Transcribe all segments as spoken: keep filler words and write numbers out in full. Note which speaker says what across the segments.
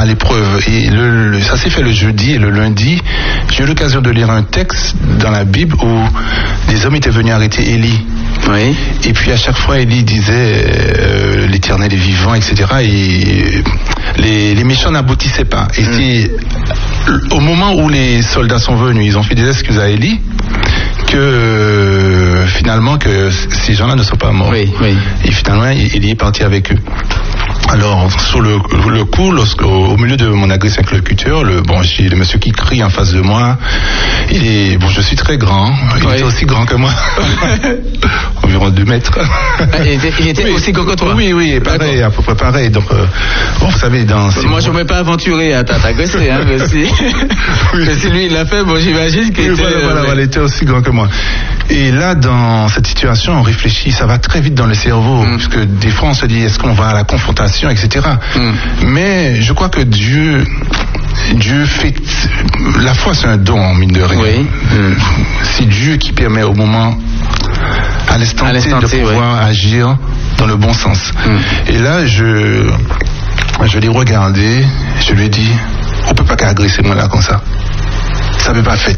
Speaker 1: l'épreuve. Et le, le, ça s'est fait le jeudi et le lundi. J'ai eu l'occasion de lire un texte dans la Bible où des hommes étaient venus arrêter Élie.
Speaker 2: Oui.
Speaker 1: Et puis à chaque fois, Élie disait euh, l'Éternel est vivant, et cetera. Et les, les méchants n'aboutissaient pas. Et mm. c'est au moment où les soldats sont venus, ils ont fait des excuses à Élie, que euh, finalement que ces gens-là ne sont pas morts.
Speaker 2: Oui, oui.
Speaker 1: Et finalement, Élie est parti avec eux. Alors, sur le, le coup, lorsque, au, au milieu de mon agresseur interlocuteur, le, bon, j'ai le monsieur qui crie en face de moi. Il est, bon, je suis très grand. Il oui. était aussi grand que moi. Environ deux mètres.
Speaker 2: Ah, il était, il était oui. aussi grand que toi?
Speaker 1: Oui, oui, pareil, à peu près pareil. Donc, euh, bon, vous savez, dans.
Speaker 2: Moi, je ne m'ai pas aventuré à t'agresser, hein, mais si, oui. mais si lui, il l'a fait, bon, j'imagine qu'il
Speaker 1: oui,
Speaker 2: était.
Speaker 1: Voilà,
Speaker 2: euh,
Speaker 1: voilà,
Speaker 2: mais...
Speaker 1: voilà, il était aussi grand que moi. Et là, dans cette situation, on réfléchit, ça va très vite dans le cerveau, mm. parce que des fois, on se dit, est-ce qu'on va à la confrontation, et cetera. Mm. Mais je crois que Dieu, Dieu fait, la foi, c'est un don, mine de rien.
Speaker 2: Oui.
Speaker 1: Mm. C'est Dieu qui permet au moment, à l'instant T, de pouvoir ouais. agir dans le bon sens. Mm. Et là, je, je l'ai regardé, je lui ai dit, on peut pas qu'agresser moi là comme ça. Ça peut pas fait.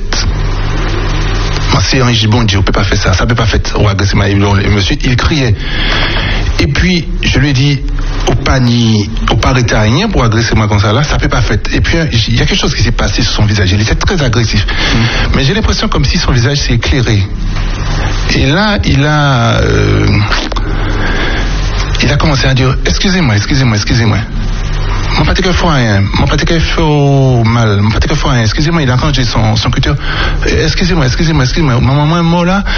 Speaker 1: C'est un gibon, dit, on peut pas faire ça, ça peut pas faire. On va agresser ma le monsieur, il criait. Et puis, je lui ai dit, au panier, au pas arrêter rien pour agresser moi comme ça là, ça peut pas faire. Et puis, il y a quelque chose qui s'est passé sur son visage. Il était très agressif. Mm. Mais j'ai l'impression comme si son visage s'est éclairé. Et là, il a, euh, il a commencé à dire, excusez-moi, excusez-moi, excusez-moi. Mon pâté que fait rien, mon pâté que fait mal, mon pâté que fait rien, excusez-moi, il a rangé son, son cutter. Excusez-moi, excusez-moi, excusez-moi, ma maman est morte là,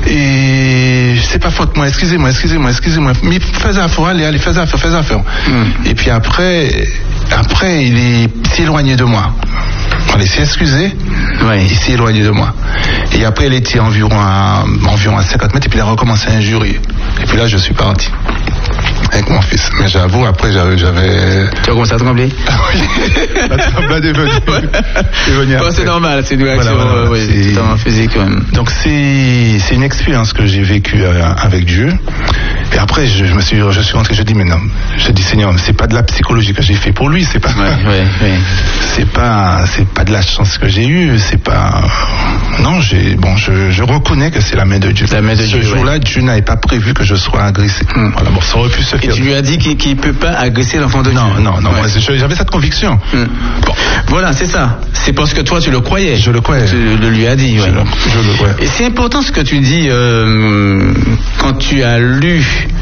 Speaker 1: et c'est pas faute moi, excusez-moi, excusez-moi, excusez-moi, mais fais affaire, allez, allez, fais affaire, fais affaire. Mm. Et puis après, après, il est, s'est éloigné de moi. On s'est excusé,
Speaker 2: oui.
Speaker 1: il s'est éloigné de moi. Et après, il était environ à, environ à cinquante mètres, et puis il a recommencé à injurier. Et puis là, je suis parti. Avec mon fils. Mais j'avoue, après, j'avais... j'avais...
Speaker 2: Tu as commencé à trembler?
Speaker 1: Ah oui. La tremblade est venue. est venue
Speaker 2: bon, c'est normal, c'est une réaction voilà, voilà, euh, oui, c'est... totalement physique quand même.
Speaker 1: Donc, c'est, c'est une expérience que j'ai vécue avec Dieu. Et après, je, je me suis, je suis rentré, je dis, mais non, je dis, Seigneur, c'est pas de la psychologie que j'ai fait pour lui, c'est pas...
Speaker 2: Ouais, ouais, ouais.
Speaker 1: C'est pas, c'est pas de la chance que j'ai eue, c'est pas... Non, j'ai, bon, je, je reconnais que c'est la main de Dieu.
Speaker 2: La main de
Speaker 1: Ce
Speaker 2: Dieu,
Speaker 1: jour-là,
Speaker 2: ouais.
Speaker 1: Dieu n'avait pas prévu que je sois agressé. Hum. Voilà, bon, ça aurait pu se faire.
Speaker 2: Et tu lui as dit qu'il ne peut pas agresser l'enfant de Dieu?
Speaker 1: Non, non, non,
Speaker 2: ouais.
Speaker 1: moi, j'avais cette conviction.
Speaker 2: Hum. Bon. Voilà, c'est ça. C'est parce que toi, tu le croyais.
Speaker 1: Je le croyais.
Speaker 2: Tu le lui as dit,
Speaker 1: je
Speaker 2: ouais.
Speaker 1: le, je le, ouais.
Speaker 2: Et c'est important ce que tu dis euh, quand tu as lu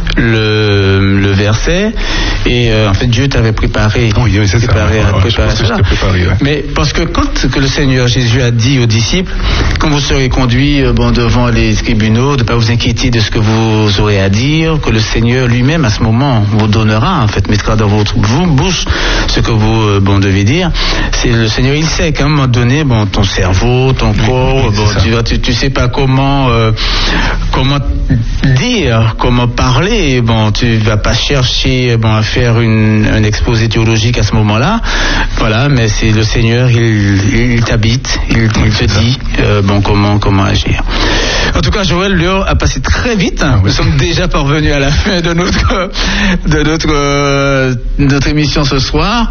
Speaker 2: le, le verset, et euh, en fait, Dieu t'avait préparé.
Speaker 1: Oui, oui, c'est
Speaker 2: préparé,
Speaker 1: ça. Ouais,
Speaker 2: préparé
Speaker 1: je
Speaker 2: cela.
Speaker 1: Préparé, ouais.
Speaker 2: Mais parce que quand que le Seigneur Jésus a dit aux disciples, quand vous serez conduits euh, bon, devant les tribunaux, de ne pas vous inquiéter de ce que vous aurez à dire, que le Seigneur lui-même à ce moment vous donnera, en fait, mettra dans votre bouche ce que vous euh, bon, devez dire. C'est le Seigneur, il sait qu'à un moment donné, bon, ton cerveau, ton corps,
Speaker 1: oui,
Speaker 2: bon, tu, vas, tu, tu sais pas comment euh, comment dire, comment parler. Bon, tu vas pas chercher bon, à faire une, un exposé théologique à ce moment-là. Voilà, mais c'est le Seigneur, il, il t'habite, il, il te dit euh, bon, comment, comment agir. En tout cas, Joël, l'heure a passé très vite. Ah, oui. Nous sommes déjà parvenus à la fin de notre de notre euh, notre émission ce soir.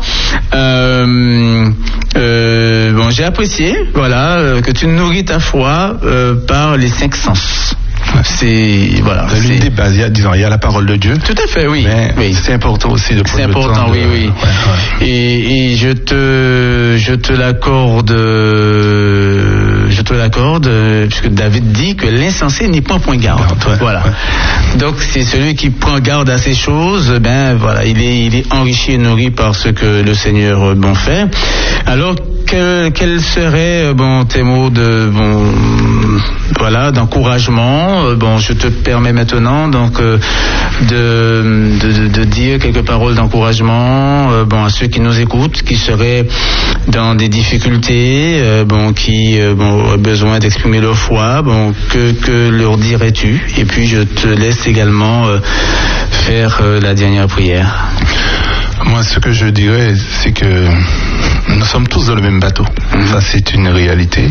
Speaker 2: Euh, euh, bon, j'ai apprécié, voilà, euh, que tu nourris ta foi euh, par les cinq sens. C'est voilà.
Speaker 1: C'est l'une des bases. Il y a, disons, il y a la parole de Dieu.
Speaker 2: Tout à fait, oui.
Speaker 1: Mais
Speaker 2: oui.
Speaker 1: C'est important aussi de prendre
Speaker 2: c'est important,
Speaker 1: le temps.
Speaker 2: oui,
Speaker 1: de...
Speaker 2: oui. Ouais, ouais. Et, et je te, je te l'accorde, je te l'accorde, puisque David dit que l'insensé n'y prend point garde. garde ouais, voilà. Ouais. Donc c'est celui qui prend garde à ces choses. Ben voilà, il est, il est enrichi et nourri par ce que le Seigneur bon fait. Alors quels quel seraient bon tes mots de bon voilà d'encouragement? Bon, je te permets maintenant donc euh, de, de, de dire quelques paroles d'encouragement euh, bon, à ceux qui nous écoutent, qui seraient dans des difficultés, euh, bon, qui euh, bon, ont besoin d'exprimer leur foi. Bon, que, que leur dirais-tu? Et puis je te laisse également euh, faire euh, la dernière prière.
Speaker 1: Moi, ce que je dirais, c'est que nous sommes tous dans le même bateau. Mmh. Ça, c'est une réalité.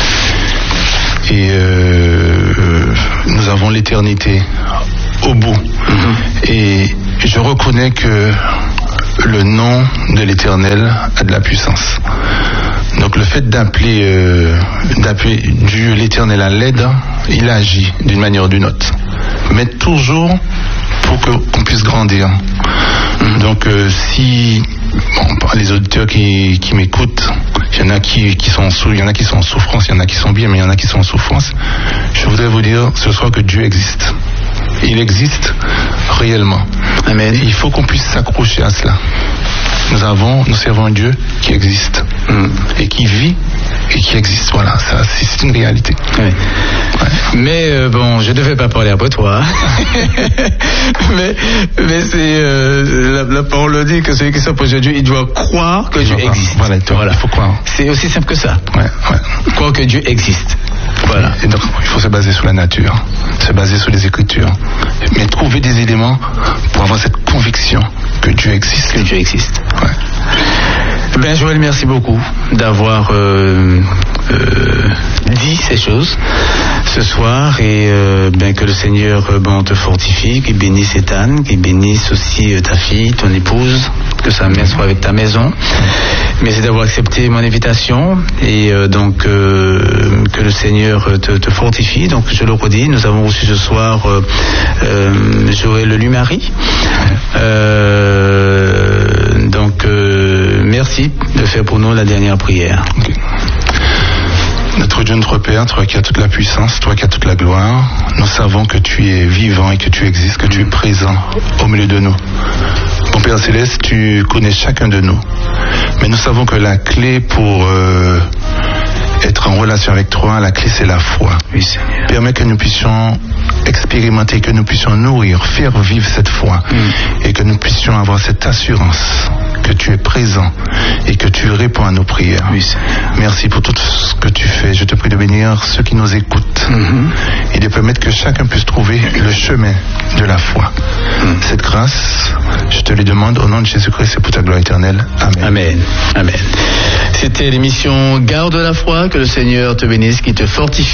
Speaker 1: Et euh, nous avons l'éternité au bout. Mmh. Et je reconnais que le nom de l'Éternel a de la puissance. Donc le fait d'appeler, euh, d'appeler Dieu l'Éternel à l'aide, il agit d'une manière ou d'une autre. Mais toujours pour que, qu'on puisse grandir. Donc euh, si bon, les auditeurs qui, qui m'écoutent, il y en a qui, qui sont en sou, il y en a qui sont en souffrance, il y en a qui sont bien, mais il y en a qui sont en souffrance. Je voudrais vous dire ce soir que Dieu existe. Il existe réellement. Amen. Il faut qu'on puisse s'accrocher à cela. Nous avons, nous servons un Dieu qui existe mm. et qui vit et qui existe. Voilà, ça, c'est une réalité.
Speaker 2: Oui. Ouais. Mais euh, bon, je ne devais pas parler après toi. mais mais c'est euh, la, la parole le dit que celui qui s'oppose à Dieu, il doit croire que il Dieu existe.
Speaker 1: Voilà, voilà. Il faut croire.
Speaker 2: C'est aussi simple que ça.
Speaker 1: Ouais, ouais.
Speaker 2: Croire que Dieu existe. Voilà.
Speaker 1: Et donc, il faut se baser sur la nature, se baser sur les Écritures, mais trouver des éléments pour avoir cette conviction que Dieu existe.
Speaker 2: Que Dieu existe.
Speaker 1: Ouais.
Speaker 2: Ben Joël, merci beaucoup d'avoir euh, euh, dit ces choses ce soir et euh, ben que le Seigneur euh, bon, te fortifie, qu'il bénisse Ethan, qu'il bénisse aussi euh, ta fille, ton épouse, que sa main soit avec ta maison. Merci d'avoir accepté mon invitation et euh, donc euh, que le Seigneur te, te fortifie. Donc je le redis, nous avons reçu ce soir euh, euh, Joël Lumari. Euh, donc euh, merci de faire pour nous la dernière prière.
Speaker 1: Okay. Notre Dieu, notre Père, toi qui as toute la puissance, toi qui as toute la gloire, nous savons que tu es vivant et que tu existes, que tu es présent au milieu de nous. Mon Père Céleste, tu connais chacun de nous. Mais nous savons que la clé pour euh, être en relation avec toi, la clé c'est la foi.
Speaker 2: Oui, Seigneur.
Speaker 1: Permets que nous puissions expérimenter, que nous puissions nourrir, faire vivre cette foi mm. et que nous puissions avoir cette assurance que tu es présent et que tu réponds à nos prières.
Speaker 2: Oui, Seigneur.
Speaker 1: Merci pour tout ce que tu fais. Je te prie de bénir ceux qui nous écoutent mm-hmm. et de permettre que chacun puisse trouver le chemin de la foi. Mm. Cette grâce, je te le demande au nom de Jésus-Christ et pour ta gloire éternelle. Amen.
Speaker 2: Amen. Amen. C'était l'émission Garde la foi. Que le Seigneur te bénisse, qui te fortifie.